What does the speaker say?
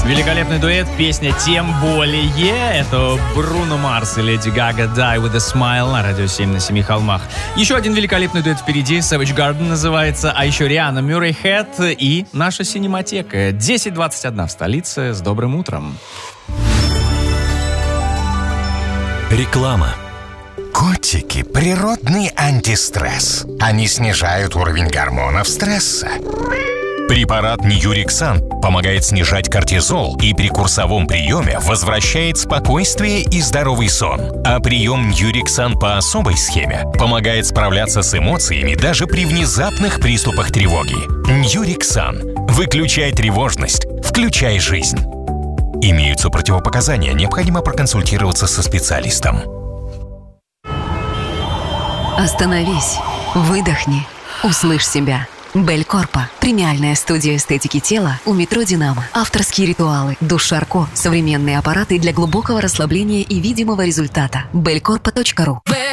Великолепный дуэт, песня «Тем более». Это Бруно Марс и Леди Гага «Die with a Smile» на радио 7 на 7 холмах. Еще один великолепный дуэт впереди, Savage Garden называется, а еще Риhanna, Murray Head и наша синематека. 10:21 в столице. С добрым утром. Реклама. Котики – природный антистресс. Они снижают уровень гормонов стресса. Препарат Ньюриксан помогает снижать кортизол и при курсовом приеме возвращает спокойствие и здоровый сон. А прием Ньюриксан по особой схеме помогает справляться с эмоциями даже при внезапных приступах тревоги. Ньюриксан. Выключай тревожность, включай жизнь. Имеются противопоказания, необходимо проконсультироваться со специалистом. Остановись, выдохни, услышь себя. Белькорпа. Премиальная студия эстетики тела у метро «Динамо». Авторские ритуалы, душ Шарко, современные аппараты для глубокого расслабления и видимого результата. belcorpa.ru